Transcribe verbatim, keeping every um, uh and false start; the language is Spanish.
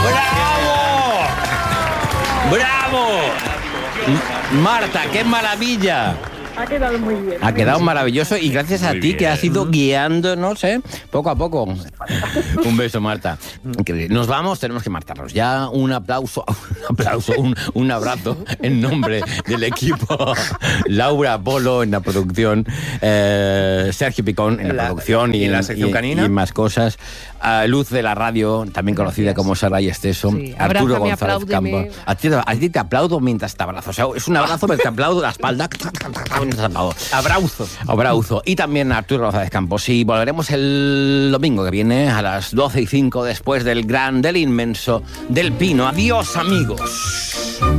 ¡Bravo! ¡Bravo! Marta, qué maravilla. Ha quedado muy bien. Ha quedado maravilloso y gracias a Muy ti bien. que has ido guiándonos, ¿eh? Poco a poco. Un beso, Marta. Increíble. Nos vamos, tenemos que marcharnos. Ya un aplauso, un aplauso, un, un abrazo en nombre del equipo. Laura Polo en la producción, eh, Sergio Picón en la, La- producción y, y en la en- sección y- canina. y más cosas. A Luz de la radio, también conocida Gracias. como Sara y Esteso. Sí, Arturo abrázame, González apláudeme. Campos. A ti, a ti te aplaudo mientras te abrazo. O sea, es un abrazo, pero te aplaudo la espalda. Mientras te aplaudo. Abrauzo. Abrauzo. Y también a Arturo González Campos. Y volveremos el domingo que viene a las doce y cinco después del gran, del inmenso, del Pino. Adiós, amigos.